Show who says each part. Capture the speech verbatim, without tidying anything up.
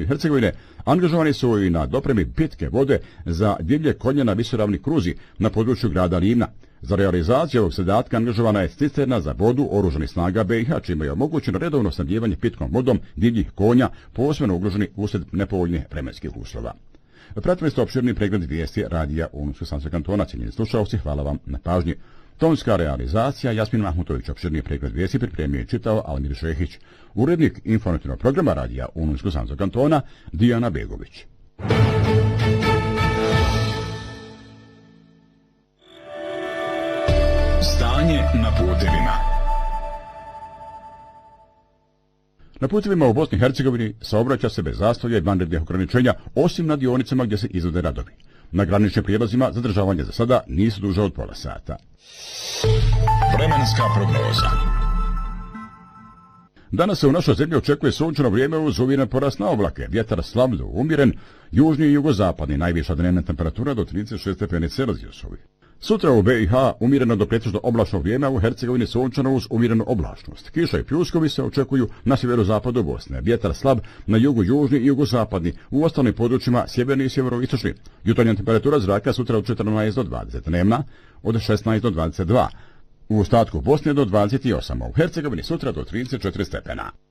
Speaker 1: i Hercegovine angažovani su i na dopremi pitke vode za divlje konje na visoravni kruzi na području grada Livna. Za realizaciju ovog zadatka angažovana je cisterna za vodu oružanih snaga B i H, čime je omogućeno redovno snabdijevanje pitkom vodom divljih konja, posebno ugroženi usred nepovoljnih vremenskih uslova. Pratili ste opširni pregled vijesti radija Unsko-Sanskog kantona. Cijenjeni slušalci, hvala vam na pažnji. Tonska realizacija Jasmin Mahmutović, opširni pregled vijesti pripremio i čitao Almir Šehić. Urednik informativnog programa radija Unsko-Sanskog kantona Dijana Begović.
Speaker 2: Stanje na putevima.
Speaker 1: Na putevima u Bosni i Hercegovini saobraća se bez zastoja i vanrednih ograničenja, osim na dionicama gdje se izvode radovi. Na graničnim prijelazima zadržavanje za sada nisu duže od pola sata.
Speaker 2: Vremenska prognoza.
Speaker 1: Danas se u našoj zemlji očekuje sunčano vrijeme uz uvjeren porast na oblake, vjetar slab do umjeren, južni i jugozapadni, najviša dnevna temperatura do trideset šest stepeni Celzijusovih. Sutra u B i H umjereno do pretežno oblačno vrijeme, a u Hercegovini sunčano uz umjerenu oblačnost. Kiša i pljuskovi se očekuju na sjeverozapadu Bosne, vjetar slab na jugu južni i jugozapadni, u ostalim područjima sjeverni i sjeveroistočni. Jutarnja temperatura zraka sutra od četrnaest do dvadeset, dnevna od šesnaest do dvadeset dva. U ostatku Bosne do dvadeset osam, a u Hercegovini sutra do trideset četiri stepena.